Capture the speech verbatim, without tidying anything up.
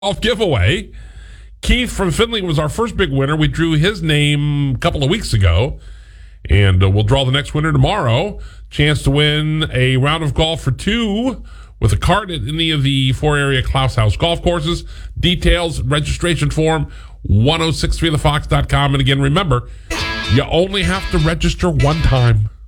golf giveaway. Keith from Findlay was our first big winner. We drew his name a couple of weeks ago, and uh, we'll draw the next winner tomorrow. Chance to win a round of golf for two with a cart at any of the four area Klaus House golf courses. Details, registration form, ten sixty-three the fox dot com. And again, remember, you only have to register one time.